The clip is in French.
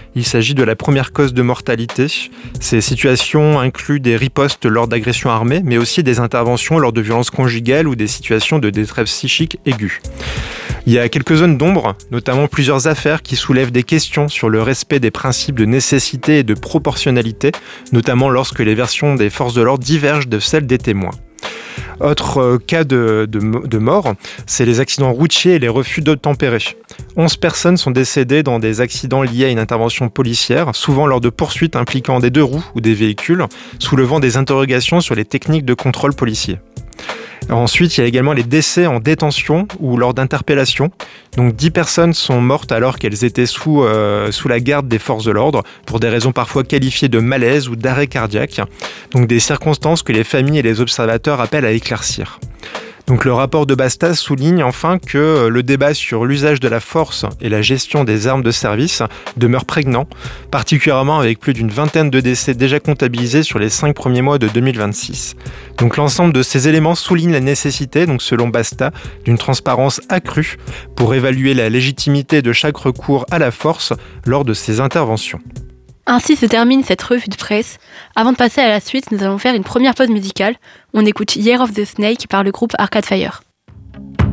Il s'agit de la première cause de mortalité. Ces situations incluent des ripostes lors d'agressions armées, mais aussi des interventions lors de violences conjugales ou des situations de détresse psychique aiguë. Il y a quelques zones d'ombre, notamment plusieurs affaires qui soulèvent des questions sur le respect des principes de nécessité et de proportionnalité, notamment lorsque les versions des forces de l'ordre divergent de celles des témoins. Autre cas de mort, c'est les accidents routiers et les refus d'obtempérer. 11 personnes sont décédées dans des accidents liés à une intervention policière, souvent lors de poursuites impliquant des deux roues ou des véhicules, soulevant des interrogations sur les techniques de contrôle policier. Ensuite, il y a également les décès en détention ou lors d'interpellations. Donc 10 personnes sont mortes alors qu'elles étaient sous la garde des forces de l'ordre pour des raisons parfois qualifiées de malaise ou d'arrêt cardiaque. Donc des circonstances que les familles et les observateurs appellent à éclaircir. Donc le rapport de Basta souligne enfin que le débat sur l'usage de la force et la gestion des armes de service demeure prégnant, particulièrement avec plus d'une vingtaine de décès déjà comptabilisés sur les 5 premiers mois de 2026. Donc l'ensemble de ces éléments souligne la nécessité, donc selon Basta, d'une transparence accrue pour évaluer la légitimité de chaque recours à la force lors de ces interventions. Ainsi se termine cette revue de presse. Avant de passer à la suite, nous allons faire une première pause musicale. On écoute Year of the Snake par le groupe Arcade Fire.